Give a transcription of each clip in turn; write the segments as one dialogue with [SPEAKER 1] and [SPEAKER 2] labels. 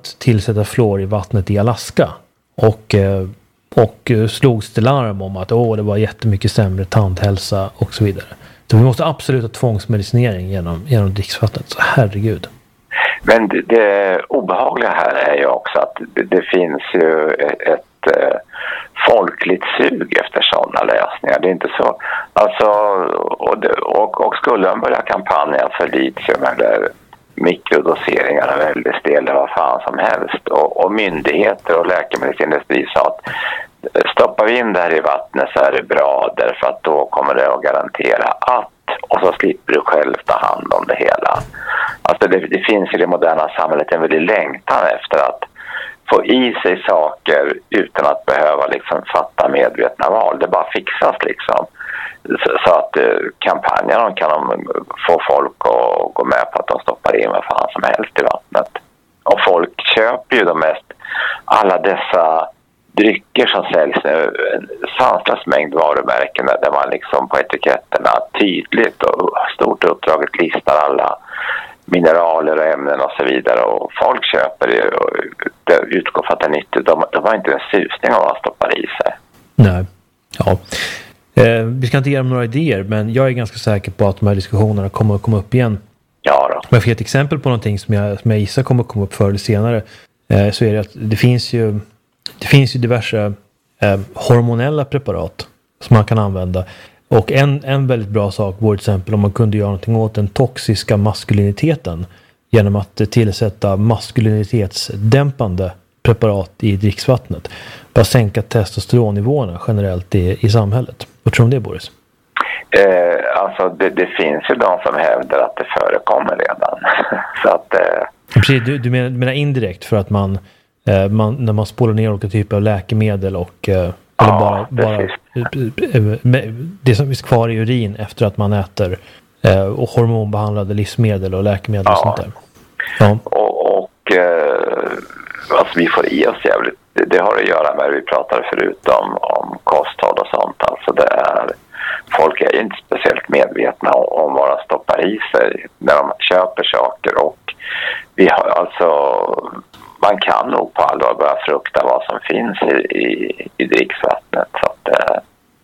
[SPEAKER 1] att tillsätta fluor i vattnet i Alaska. Och slogs det larm om att det var jättemycket sämre tandhälsa och så vidare. Så vi måste absolut ha tvångsmedicinering genom dricksvattnet. Så herregud.
[SPEAKER 2] Men det obehagliga här är ju också att det finns ju ett folkligt sug efter sådana lösningar. Det är inte så. Alltså, och skulle man börja kampanja för litium eller mikrodoseringar av LSD eller vad fan som helst, och myndigheter och läkemedelsindustri sa att stoppar vi in det här i vattnet så är det bra, därför att då kommer det att garantera att, och så slipper du själv ta hand om det hela. Alltså det finns i det moderna samhället en väldigt längtan efter att få i sig saker utan att behöva liksom fatta medvetna val. Det bara fixas liksom. Så att kampanjen kan de få folk att gå med på att de stoppar in vad fan som helst i vattnet. Och folk köper ju de mest, alla dessa drycker som säljs nu, en sanslös mängd varumärken där man liksom på etiketterna tydligt och stort uppdraget listar alla mineraler och ämnen och så vidare, och folk köper det och det utgår för att det är nyttigt. De har inte en susning av vad de stoppar i sig.
[SPEAKER 1] Nej, ja. Vi ska inte ge dem några idéer, men jag är ganska säker på att de här diskussionerna kommer att komma upp igen.
[SPEAKER 2] Ja då.
[SPEAKER 1] Om jag får ett exempel på någonting som jag gissar kommer att komma upp förr eller senare, så är det att det finns ju diverse hormonella preparat som man kan använda. Och en väldigt bra sak vore till exempel om man kunde göra någonting åt den toxiska maskuliniteten genom att tillsätta maskulinitetsdämpande preparat i dricksvattnet. Bara sänka testosteronnivåerna generellt i samhället. Vad tror du om det, Boris?
[SPEAKER 2] Alltså det finns ju de som hävdar att det förekommer redan. Så att,
[SPEAKER 1] precis, du menar indirekt för att man när man spolar ner olika typer av läkemedel och eller bara det som är kvar i urin efter att man äter och hormonbehandlade livsmedel och läkemedel och sånt där. Ja.
[SPEAKER 2] Och alltså vi får i oss jävligt. Det har att göra med, vi pratade förut om kosthåll och sånt. Alltså folk är inte speciellt medvetna om vad de stoppar i sig när de köper saker, och vi har alltså, man kan nog på allvar börja frukta vad som finns i dricksvattnet. Så att,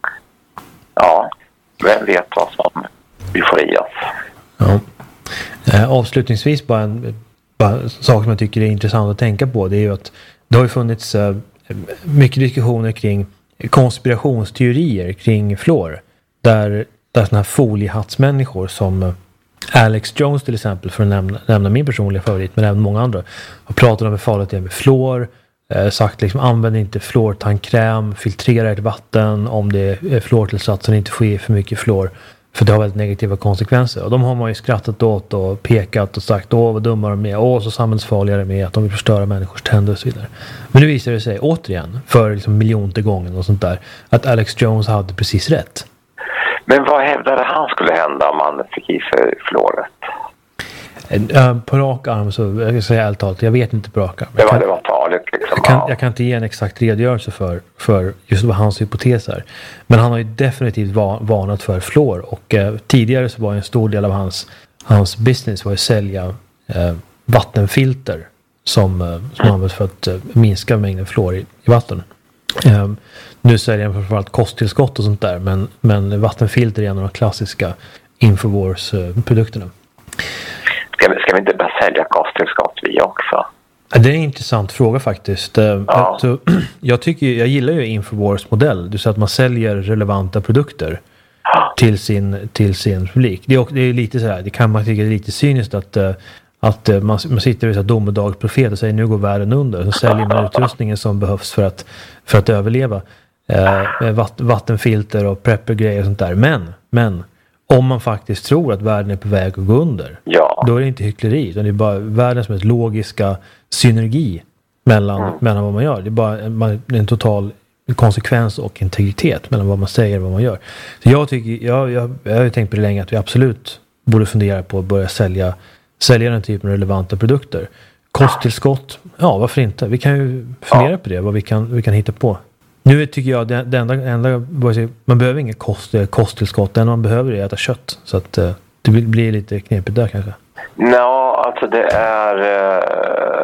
[SPEAKER 2] ja, vem vet vad som vi får i oss.
[SPEAKER 1] Ja. Avslutningsvis bara en sak som jag tycker är intressant att tänka på, det är ju att det har ju funnits mycket diskussioner kring konspirationsteorier kring fluor, där sådana här foliehattsmänniskor som Alex Jones till exempel, för att nämna min personliga favorit, men även många andra, har pratat om hur farligt det är med fluor, sagt liksom använd inte fluortandkräm, filtrera ert vatten om det är fluortillsatsen, inte få i för mycket fluor, för det har väldigt negativa konsekvenser. Och de har man ju skrattat åt och pekat och sagt vad dumma de är, så samhällsfarliga de är, att de vill förstöra människors tänder och så vidare. Men nu visar det sig återigen, för liksom miljonte gången och sånt där, att Alex Jones hade precis rätt.
[SPEAKER 2] Men vad hävdade han skulle hända om man fick i sig fluoret?
[SPEAKER 1] På rak arm så jag ska säga ärligt talat, jag vet inte på rak arm.
[SPEAKER 2] Det var farligt liksom.
[SPEAKER 1] Jag kan inte ge en exakt redogörelse för just vad hans hypotes är. Men han har ju definitivt varnat för fluor, och tidigare så var en stor del av hans business var att sälja vattenfilter som används för att minska mängden fluor i vatten. Nu säljer han framförallt kosttillskott och sånt där, men vattenfilter är en av de klassiska Infowars-produkterna.
[SPEAKER 2] Ska vi inte bara sälja kosttillskott vi också?
[SPEAKER 1] Det är en intressant fråga faktiskt. Ja. Jag gillar ju Infowars modell. Du säger att man säljer relevanta produkter till sin publik. Det är lite så här, det kan man tycka är lite cyniskt att man sitter i så här domedagsprofet och säger nu går världen under. Så säljer man utrustningen som behövs för att överleva. Vattenfilter och prepper-grejer och sånt där. Men om man faktiskt tror att världen är på väg att gå under, då är det inte hyckleri, utan det är bara världens mest logiska synergi mellan vad man gör. Det är bara en total konsekvens och integritet mellan vad man säger och vad man gör. Så jag har tänkt på det länge att vi absolut borde fundera på att börja sälja den typen av relevanta produkter. Kosttillskott, ja varför inte? Vi kan ju fundera på det, vad vi kan hitta på. Nu tycker jag det enda man behöver inget kosttillskott, det enda man behöver är att äta kött, så att det blir lite knepigt där kanske.
[SPEAKER 2] Ja, alltså det är